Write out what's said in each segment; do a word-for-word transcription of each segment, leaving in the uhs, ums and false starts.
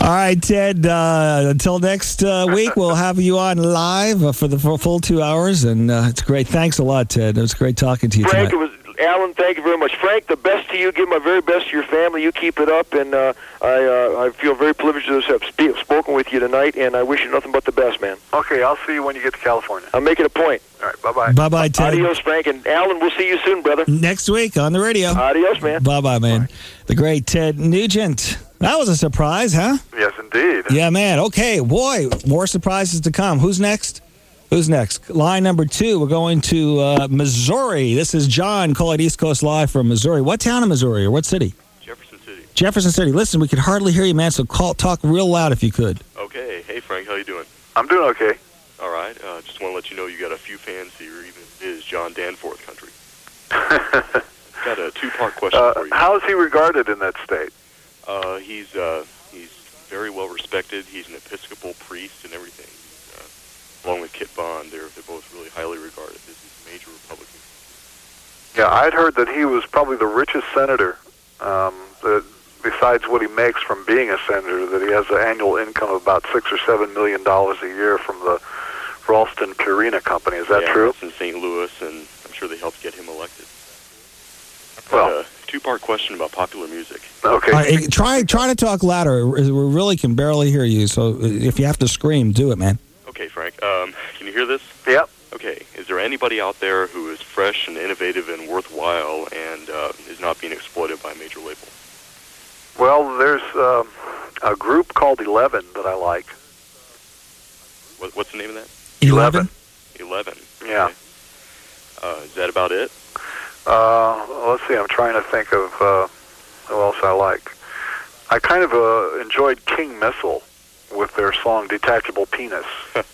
All right, Ted, uh, until next uh, week, we'll have you on live uh, for the for full two hours, and uh, it's great. Thanks a lot, Ted. It was great talking to you Frank, tonight. it was Alan, thank you very much. Frank, the best to you. Give my very best to your family. You keep it up, and uh, I uh, I feel very privileged to have sp- spoken with you tonight, and I wish you nothing but the best, man. Okay, I'll see you when you get to California. I'll make it a point. All right, bye-bye. Bye-bye, Ted. Adios, Frank. And Alan, we'll see you soon, brother. Next week on the radio. Adios, man. Bye-bye, man. Bye. The great Ted Nugent. That was a surprise, huh? Yes, indeed. Yeah, man. Okay, boy, more surprises to come. Who's next? Who's next? Line number two, we're going to uh, Missouri. This is John calling East Coast Live from Missouri. What town in Missouri or what city? Jefferson City. Jefferson City. Listen, we could hardly hear you, man, so call, talk real loud if you could. Okay. Hey, Frank, how you doing? I'm doing okay. All right. Uh, just want to let you know you got a few fans here, even if it is John Danforth country. Got a two-part question uh, for you. how is he regarded in that state? Uh, he's uh, he's very well respected. He's an Episcopal priest and everything. Uh, along with Kit Bond, they're they're both really highly regarded. This is major Republican. Yeah, I'd heard that he was probably the richest senator, um, that besides what he makes from being a senator, that he has an annual income of about six or seven million dollars a year from the Ralston Purina Company. Is that yeah, true? It's in Saint Louis, and I'm sure they helped get him elected. Well, uh, two-part question about popular music. Okay. All right, try, try to talk louder. We really can barely hear you, so if you have to scream, do it, man. Okay, Frank. Um, can you hear this? Yep. Okay. Is there anybody out there who is fresh and innovative and worthwhile and uh, is not being exploited by a major label? Well, there's um, a group called Eleven that I like. What, what's the name of that? Eleven? Eleven. Yeah. Okay. Uh, is that about it? Uh, let's see, I'm trying to think of uh, who else I like. I kind of uh, enjoyed King Missile with their song Detachable Penis.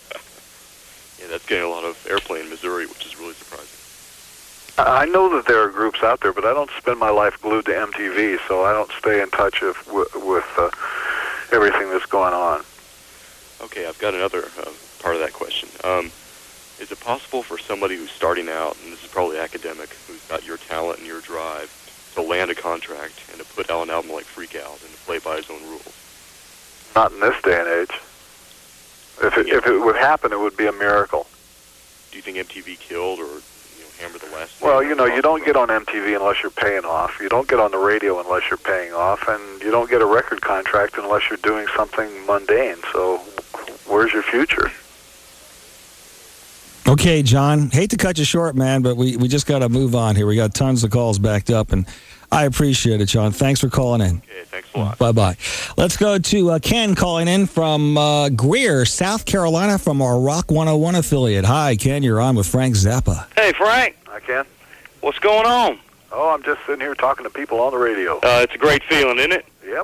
Yeah, that's getting a lot of airplay in Missouri, which is really surprising. I know that there are groups out there, but I don't spend my life glued to M T V, so I don't stay in touch with, with uh, everything that's going on. Okay, I've got another uh, part of that question. Um, is it possible for somebody who's starting out, and this is probably academic, who's got your talent and your drive, to land a contract and to put out an album like Freak Out and to play by his own rules? Not in this day and age. If it, if it would happen, it would be a miracle. Do you think M T V killed or you know, hammered the last? Well, you know, you don't get on M T V unless you're paying off. You don't get on the radio unless you're paying off, and you don't get a record contract unless you're doing something mundane. So where's your future? Okay, John, hate to cut you short, man, but we, we just got to move on here. We got tons of calls backed up, and I appreciate it, John. Thanks for calling in. Okay, thanks a lot. Bye-bye. Let's go to uh, Ken calling in from uh, Greer, South Carolina, from our Rock one oh one affiliate. Hi, Ken. You're on with Frank Zappa. Hey, Frank. I can. What's going on? Oh, I'm just sitting here talking to people on the radio. Uh, it's a great feeling, isn't it? Yep.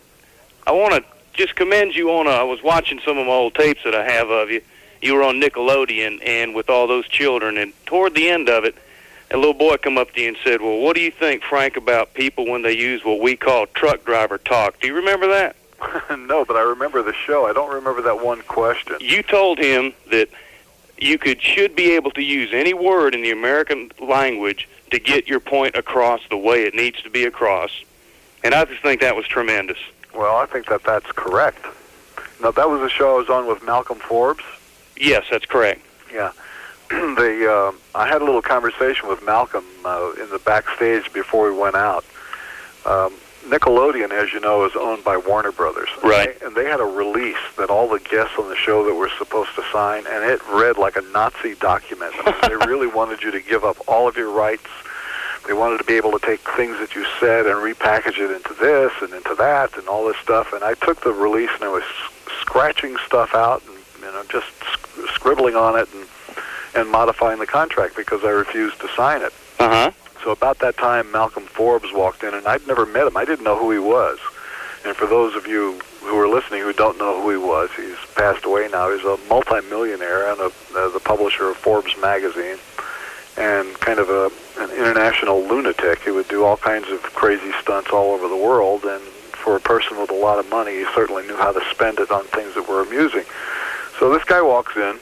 I want to just commend you on, a, I was watching some of my old tapes that I have of you. You were on Nickelodeon and with all those children, and toward the end of it, a little boy come up to you and said, well, what do you think, Frank, about people when they use what we call truck driver talk? Do you remember that? No, but I remember the show. I don't remember that one question. You told him that you could should be able to use any word in the American language to get your point across the way it needs to be across. And I just think that was tremendous. Well, I think that that's correct. Now, that was a show I was on with Malcolm Forbes. Yes, that's correct. Yeah. the uh, I had a little conversation with Malcolm uh, in the backstage before we went out. Um, Nickelodeon, as you know, is owned by Warner Brothers. Right. And they had a release that all the guests on the show that were supposed to sign, and it read like a Nazi document. I mean, they really wanted you to give up all of your rights. They wanted to be able to take things that you said and repackage it into this and into that and all this stuff. And I took the release and I was scratching stuff out and you know just sc- scribbling on it and and modifying the contract because I refused to sign it. Uh-huh. So about that time, Malcolm Forbes walked in, and I'd never met him. I didn't know who he was. And for those of you who are listening who don't know who he was, he's passed away now. He's a multimillionaire and a, uh, the publisher of Forbes magazine and kind of a an international lunatic. He would do all kinds of crazy stunts all over the world, and for a person with a lot of money, he certainly knew how to spend it on things that were amusing. So this guy walks in,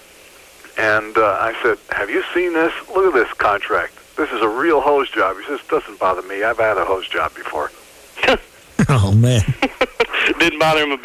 and uh, I said, have you seen this? Look at this contract. This is a real hose job. He says, doesn't bother me. I've had a hose job before. Oh, man. Didn't bother him a bit.